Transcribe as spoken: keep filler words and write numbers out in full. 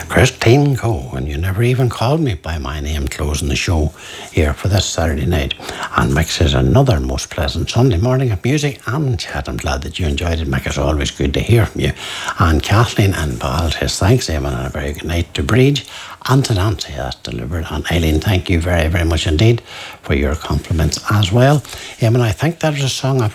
Christine Coe, and you never even called me by my name closing the show here for this Saturday night. And Mick says another most pleasant Sunday morning of music and chat. I'm glad that you enjoyed it, Mick. It's always good to hear from you. And Kathleen and Paul says thanks, Eamon, and a very good night to Bridge and to Nancy. That's delivered. And Eileen, thank you very, very much indeed for your compliments as well. Eamon, I think that is a song I've